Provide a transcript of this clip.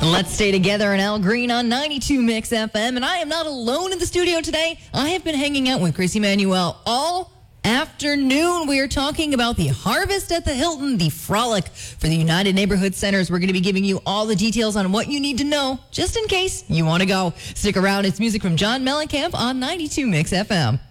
Let's stay together in Al Green on 92 Mix FM. And I am not alone in the studio today. I have been hanging out with Chris Emmanuel all afternoon. We are talking about the Harvest at the Hilton, the frolic for the United Neighborhood Centers. We're going to be giving you all the details on what you need to know, just in case you want to go. Stick around. It's music from John Mellencamp on 92 Mix FM.